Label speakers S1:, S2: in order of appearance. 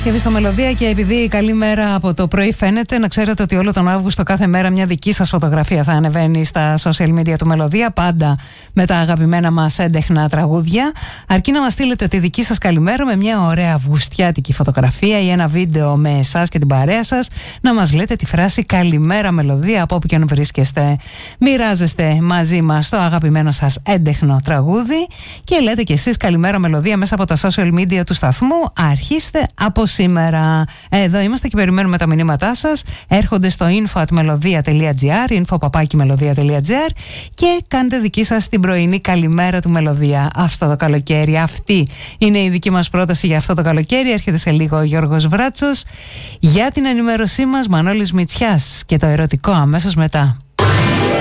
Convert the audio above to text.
S1: Και στο Μελωδία, και επειδή η καλή μέρα από το πρωί φαίνεται, να ξέρετε ότι όλο τον Αύγουστο κάθε μέρα μια δική σας φωτογραφία θα ανεβαίνει στα social media του Μελωδία, πάντα με τα αγαπημένα μας έντεχνα τραγούδια. Αρκεί να μας στείλετε τη δική σας καλημέρα με μια ωραία αυγουστιάτικη φωτογραφία ή ένα βίντεο με εσάς και την παρέα σας, να μας λέτε τη φράση «Καλημέρα Μελωδία» από όπου και αν βρίσκεστε. Μοιράζεστε μαζί μας το αγαπημένο σας έντεχνο τραγούδι και λέτε κι εσείς «Καλημέρα Μελωδία» μέσα από τα social media του σταθμού. Αρχίστε από σήμερα. Εδώ είμαστε και περιμένουμε τα μηνύματά σας. Έρχονται στο info@melodia.gr, info@melodia.gr, και κάντε δική σας την πρωινή καλημέρα του Μελωδία αυτό το καλοκαίρι. Αυτή είναι η δική μας πρόταση για αυτό το καλοκαίρι. Έρχεται σε λίγο ο Γιώργος Βράτσος για την ενημέρωσή μας, Μανώλης Μητσιάς και το ερωτικό αμέσως μετά.